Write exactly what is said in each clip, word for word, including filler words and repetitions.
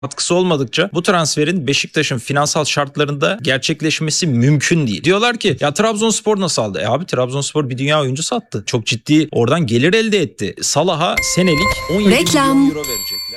katkısı olmadıkça bu transferin Beşiktaş'ın finansal şartlarında gerçekleşmesi mümkün değil. Diyorlar ki ya Trabzonspor nasıl aldı? E abi Trabzonspor bir dünya oyuncu sattı. Çok ciddi oradan gelir elde etti. Salah'a senelik on yedi Reklam. milyon euro verecekler.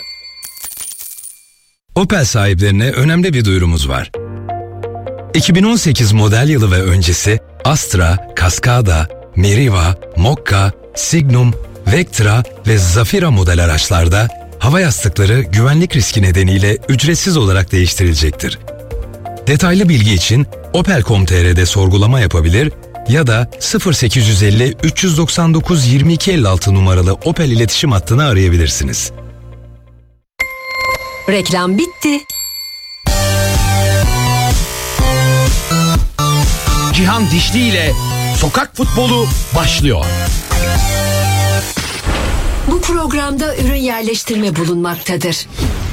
Opel sahiplerine önemli bir duyurumuz var. iki bin on sekiz model yılı ve öncesi Astra, Cascada, Meriva, Mokka, Signum, Vectra ve Zafira model araçlarda hava yastıkları güvenlik riski nedeniyle ücretsiz olarak değiştirilecektir. Detaylı bilgi için opel nokta com nokta tr'de sorgulama yapabilir ya da sıfır sekiz yüz elli üç yüz doksan dokuz yirmi iki elli altı numaralı Opel iletişim hattını arayabilirsiniz. Reklam bitti. Cihan Dişli ile Sokak Futbolu başlıyor. Bu programda ürün yerleştirme bulunmaktadır.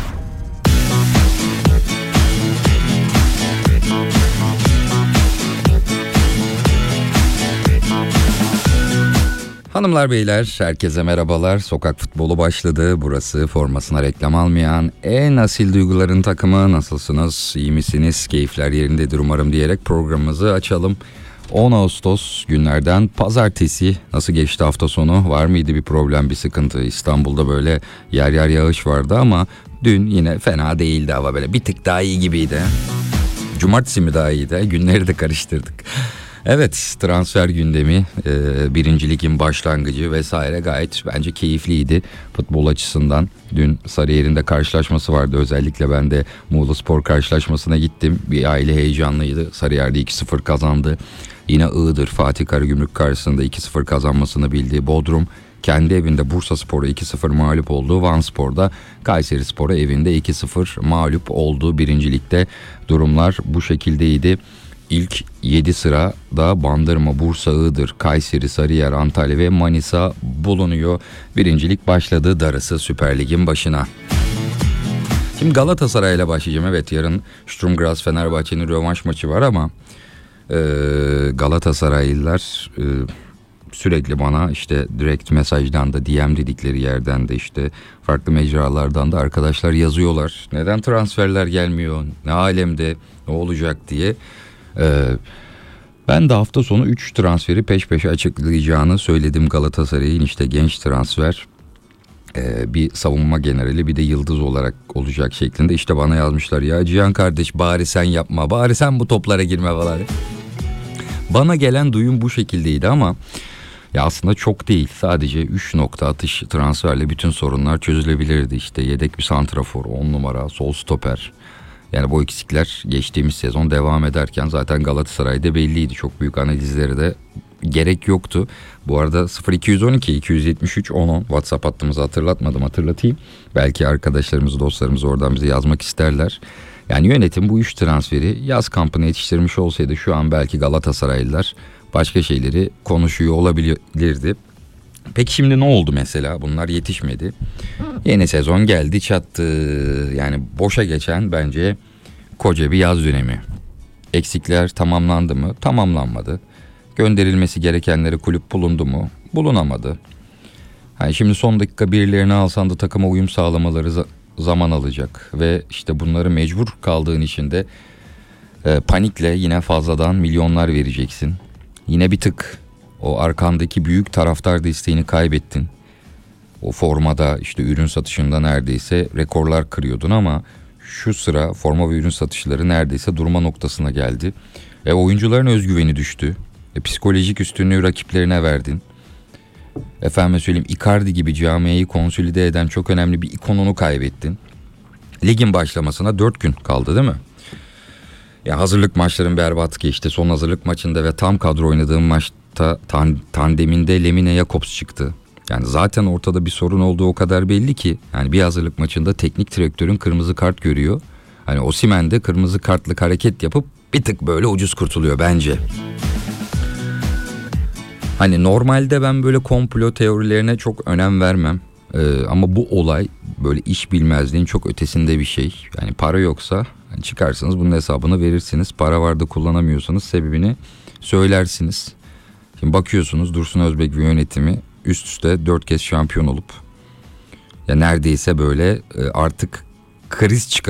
Hanımlar beyler herkese merhabalar. Sokak Futbolu başladı. Burası formasına reklam almayan en asil duyguların takımı. Nasılsınız? İyi misiniz? Keyifler yerindedir umarım diyerek programımızı açalım. on Ağustos günlerden pazartesi. Nasıl geçti hafta sonu? Var mıydı bir problem, bir sıkıntı? İstanbul'da böyle yer yer yağış vardı ama dün yine fena değildi hava, böyle bir tık daha iyi gibiydi. Cumartesi mi daha iyiydi? Günleri de karıştırdık. Evet, transfer gündemi, e, birinci ligin başlangıcı vesaire gayet bence keyifliydi futbol açısından. Dün Sarıyer'in de karşılaşması vardı, özellikle ben de Muğlaspor karşılaşmasına gittim. Bir aile heyecanlıydı. Sarıyer'de iki sıfır kazandı. Yine Iğdır Fatih Karagümrük karşısında iki sıfır kazanmasını bildi. Bodrum kendi evinde Bursaspor'a iki sıfır mağlup oldu. Vanspor'da Kayserispor'a evinde iki sıfır mağlup oldu. Birinci ligde durumlar bu şekildeydi. İlk yedi sırada Bandırma, Bursa, Iğdır, Kayseri, Sarıyer, Antalya ve Manisa bulunuyor. Birincilik başladı, darısı Süper Lig'in başına. Şimdi Galatasaray'la başlayacağım. Evet, yarın Sturm Graz Fenerbahçe'nin rövanş maçı var ama e, Galatasaraylılar e, sürekli bana işte direkt mesajdan da D M dedikleri yerden de işte farklı mecralardan da arkadaşlar yazıyorlar. Neden transferler gelmiyor? Ne alemde? Ne olacak diye. Ee, ben de hafta sonu üç transferi peş peşe açıklayacağını söyledim Galatasaray'ın. İşte genç transfer, e, bir savunma generali, bir de yıldız olarak olacak şeklinde. İşte bana yazmışlar ya Cihan kardeş bari sen yapma, bari sen bu toplara girme falan. Bana gelen duyum bu şekildeydi ama ya aslında çok değil, sadece üç nokta atış transferle bütün sorunlar çözülebilirdi. İşte yedek bir santrafor, on numara, sol stoper. Yani bu eksikler geçtiğimiz sezon devam ederken zaten Galatasaray'da belliydi. Çok büyük analizlere de gerek yoktu. Bu arada sıfır iki yüz on iki iki yüz yetmiş üç on on WhatsApp hattımızı hatırlatmadım, hatırlatayım. Belki arkadaşlarımız, dostlarımız oradan bize yazmak isterler. Yani yönetim bu üç transferi yaz kampına yetiştirmiş olsaydı şu an belki Galatasaraylılar başka şeyleri konuşuyor olabilirdi. Peki şimdi ne oldu mesela? Bunlar yetişmedi. Yeni sezon geldi çattı. Yani boşa geçen bence koca bir yaz dönemi. Eksikler tamamlandı mı? Tamamlanmadı. Gönderilmesi gerekenleri kulüp bulundu mu? Bulunamadı. Yani şimdi son dakika birilerini alsan da takıma uyum sağlamaları za- zaman alacak. Ve işte bunları mecbur kaldığın için de e, panikle yine fazladan milyonlar vereceksin. Yine bir tık o arkandaki büyük taraftar desteğini kaybettin. O formada işte ürün satışında neredeyse rekorlar kırıyordun ama şu sıra forma ve ürün satışları neredeyse durma noktasına geldi. E oyuncuların özgüveni düştü. E, psikolojik üstünlüğü rakiplerine verdin. Efendime söyleyeyim Icardi gibi camiayı konsolide eden çok önemli bir ikonunu kaybettin. Ligin başlamasına dört gün kaldı değil mi? Ya hazırlık maçların berbat geçti. Son hazırlık maçında ve tam kadro oynadığım maçta tan- tandeminde Lemine Jakobs çıktı. Yani zaten ortada bir sorun olduğu o kadar belli ki. Yani bir hazırlık maçında teknik direktörün kırmızı kart görüyor. Hani Osimhen de kırmızı kartlık hareket yapıp bir tık böyle ucuz kurtuluyor bence. Hani normalde ben böyle komplo teorilerine çok önem vermem. Ee, ama bu olay böyle iş bilmezliğin çok ötesinde bir şey. Yani para yoksa hani çıkarsınız bunun hesabını verirsiniz. Para var da kullanamıyorsanız sebebini söylersiniz. Şimdi bakıyorsunuz Dursun Özbek ve yönetimi üst üste dört kez şampiyon olup ya neredeyse böyle artık kriz